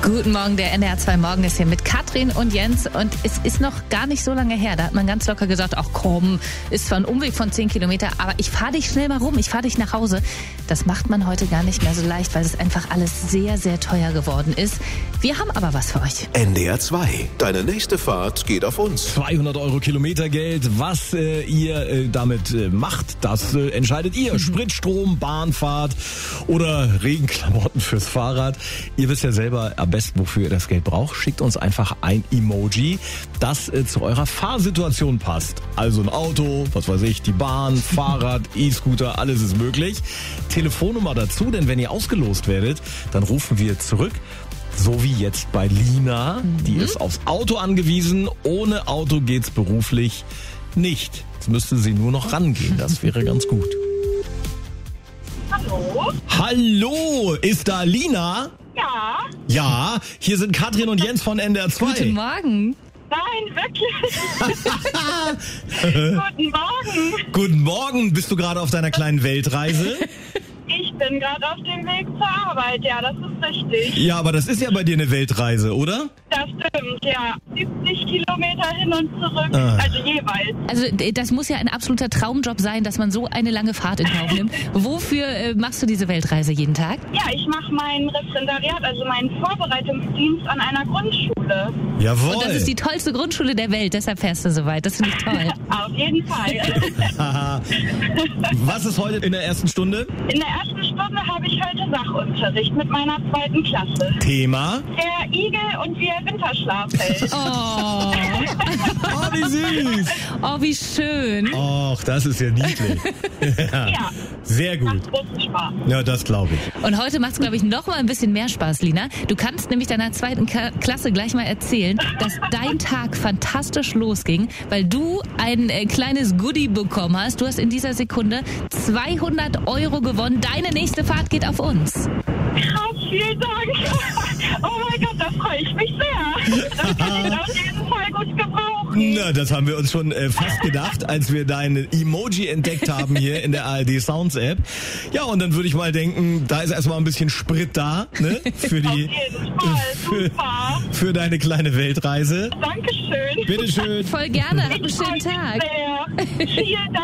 Guten Morgen, der NDR 2 Morgen ist hier mit Katrin und Jens und es ist noch gar nicht so lange her. Da hat man ganz locker gesagt, ach komm, ist zwar ein Umweg von 10 Kilometer, aber ich fahre dich schnell mal rum, ich fahre dich nach Hause. Das macht man heute gar nicht mehr so leicht, weil es einfach alles sehr, sehr teuer geworden ist. Wir haben aber was für euch. NDR 2, deine nächste Fahrt geht auf uns. 200 € Kilometergeld, was ihr damit macht, das entscheidet ihr. Sprit, Strom, Bahnfahrt oder Regenklamotten fürs Fahrrad. Ihr wisst ja selber am besten, wofür ihr das Geld braucht. Schickt uns einfach ein Emoji, das zu eurer Fahrsituation passt. Also ein Auto, was weiß ich, die Bahn, Fahrrad, E-Scooter, alles ist möglich. Telefonnummer dazu, denn wenn ihr ausgelost werdet, dann rufen wir zurück. So wie jetzt bei Lina, die ist aufs Auto angewiesen. Ohne Auto geht's beruflich nicht. Jetzt müsste sie nur noch rangehen, das wäre ganz gut. Hallo? Hallo, ist da Lina? Ja? Ja, hier sind Katrin und Jens von NDR 2. Guten Morgen. Nein, wirklich? Guten Morgen. Guten Morgen, bist du gerade auf deiner kleinen Weltreise? Ich bin gerade auf dem Weg zur Arbeit, ja, das ist richtig. Ja, aber das ist ja bei dir eine Weltreise, oder? Das stimmt, ja. 70 Kilometer hin und zurück, also jeweils. Also das muss ja ein absoluter Traumjob sein, dass man so eine lange Fahrt in Kauf nimmt. Wofür machst du diese Weltreise jeden Tag? Ja, ich mache mein Referendariat, also meinen Vorbereitungsdienst an einer Grundschule. Jawohl. Und das ist die tollste Grundschule der Welt, deshalb fährst du so weit. Das finde ich toll. Auf jeden Fall. Was ist heute in der ersten Stunde? In der ersten Stunde habe ich heute Sachunterricht mit meiner 2. Klasse. Thema? Der Igel und wie er Winterschlaf hält. Oh, Oh, wie süß. oh wie schön. Och, das ist ja niedlich. Ja. Sehr gut. Macht großen Spaß. Ja, das glaube ich. Und heute macht es, glaube ich, noch mal ein bisschen mehr Spaß, Lina. Du kannst nämlich deiner 2. Klasse gleich mal erzählen, dass dein Tag fantastisch losging, weil du ein kleines Goodie bekommen hast. Du hast in dieser Sekunde 200 € gewonnen. Deine nächste Fahrt geht auf uns. Krass, vielen Dank. Oh mein Gott, da freue ich mich sehr. Das kann ich auf jeden Fall gut gebrauchen. Na, das haben wir uns schon fast gedacht, als wir dein Emoji entdeckt haben hier in der ARD Sounds App. Ja, und dann würde ich mal denken, da ist erstmal ein bisschen Sprit da, ne? Für die, Auf jeden Fall, super. für deine kleine Weltreise. Dankeschön. Bitteschön. Voll gerne. Hab einen Ich freue schönen mich Tag. sehr. Vielen Dank.